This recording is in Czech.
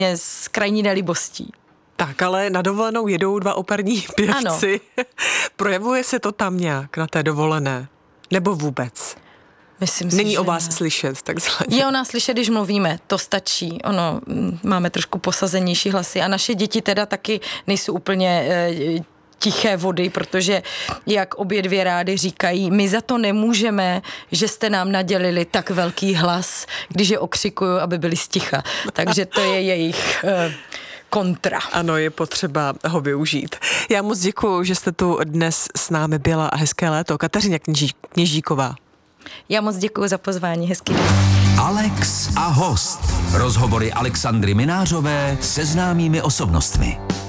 s krajní nelibostí. Tak, ale na dovolenou jedou 2 operní pěvci. Ano. Projevuje se to tam nějak na té dovolené? Nebo vůbec? Myslím si, není o vás ne. slyšet, takzvaně. Je o nás slyšet, když mluvíme, to stačí. Ono, máme trošku posazenější hlasy a naše děti teda taky nejsou úplně tiché vody, protože jak obě dvě rády říkají, my za to nemůžeme, že jste nám nadělili tak velký hlas, když je okřikuju, aby byli sticha. Takže to je jejich kontra. Ano, je potřeba ho využít. Já moc děkuju, že jste tu dnes s námi byla a hezké léto. Kateřina Kněžíková. Já moc děkuju za pozvání, hezký den. Alex a host. Rozhovory Alexandry Minářové se známými osobnostmi.